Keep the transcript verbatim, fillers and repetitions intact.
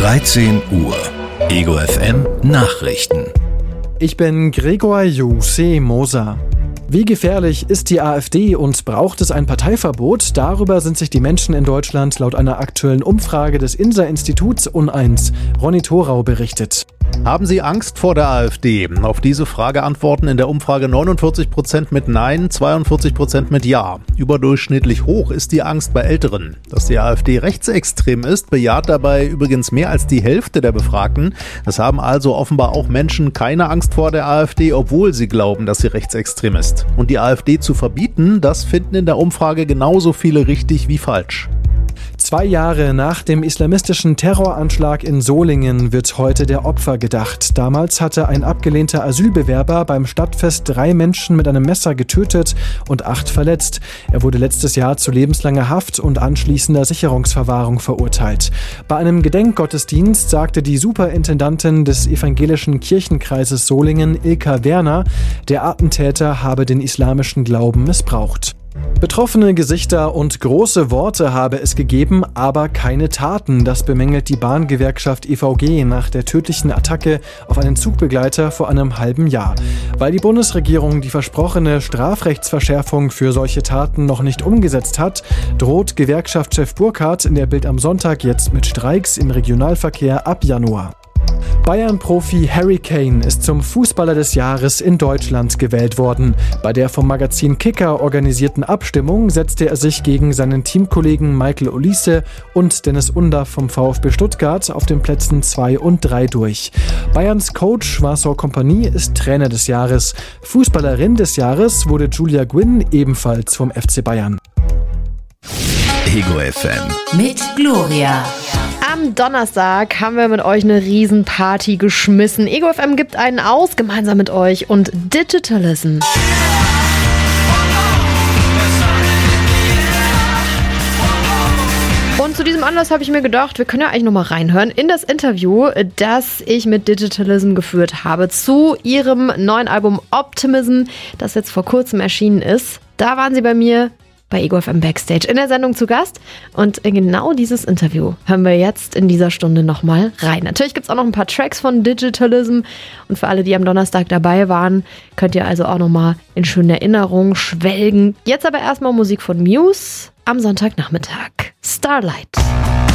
dreizehn Uhr. Ego F M Nachrichten. Ich bin Gregor Juse Moser. Wie gefährlich ist die AfD und braucht es ein Parteiverbot? Darüber sind sich die Menschen in Deutschland laut einer aktuellen Umfrage des INSA-Instituts uneins. Ronny Thorau berichtet. Haben Sie Angst vor der AfD? Auf diese Frage antworten in der Umfrage neunundvierzig Prozent mit Nein, zweiundvierzig Prozent mit Ja. Überdurchschnittlich hoch ist die Angst bei Älteren. Dass die AfD rechtsextrem ist, bejaht dabei übrigens mehr als die Hälfte der Befragten. Es haben also offenbar auch Menschen keine Angst vor der AfD, obwohl sie glauben, dass sie rechtsextrem ist. Und die AfD zu verbieten, das finden in der Umfrage genauso viele richtig wie falsch. Zwei Jahre nach dem islamistischen Terroranschlag in Solingen wird heute der Opfer gedacht. Damals hatte ein abgelehnter Asylbewerber beim Stadtfest drei Menschen mit einem Messer getötet und acht verletzt. Er wurde letztes Jahr zu lebenslanger Haft und anschließender Sicherungsverwahrung verurteilt. Bei einem Gedenkgottesdienst sagte die Superintendantin des evangelischen Kirchenkreises Solingen, Ilka Werner, der Attentäter habe den islamischen Glauben missbraucht. Betroffene Gesichter und große Worte habe es gegeben, aber keine Taten. Das bemängelt die Bahngewerkschaft E V G nach der tödlichen Attacke auf einen Zugbegleiter vor einem halben Jahr. Weil die Bundesregierung die versprochene Strafrechtsverschärfung für solche Taten noch nicht umgesetzt hat, droht Gewerkschaftschef Burkhardt in der Bild am Sonntag jetzt mit Streiks im Regionalverkehr ab Januar. Bayern-Profi Harry Kane ist zum Fußballer des Jahres in Deutschland gewählt worden. Bei der vom Magazin Kicker organisierten Abstimmung setzte er sich gegen seinen Teamkollegen Michael Olise und Dennis Undaff vom VfB Stuttgart auf den Plätzen zwei und drei durch. Bayerns Coach Vincent Kompany ist Trainer des Jahres. Fußballerin des Jahres wurde Julia Gwynn, ebenfalls vom F C Bayern. Ego F M mit Gloria. Am Donnerstag haben wir mit euch eine Riesenparty geschmissen. Ego F M gibt einen aus, gemeinsam mit euch und Digitalism. Und zu diesem Anlass habe ich mir gedacht, wir können ja eigentlich nochmal reinhören in das Interview, das ich mit Digitalism geführt habe zu ihrem neuen Album Optimism, das jetzt vor kurzem erschienen ist. Da waren sie bei mir bei Ego F M Backstage in der Sendung zu Gast. Und in genau dieses Interview hören wir jetzt in dieser Stunde nochmal rein. Natürlich gibt es auch noch ein paar Tracks von Digitalism. Und für alle, die am Donnerstag dabei waren, könnt ihr also auch nochmal in schönen Erinnerungen schwelgen. Jetzt aber erstmal Musik von Muse am Sonntagnachmittag. Starlight.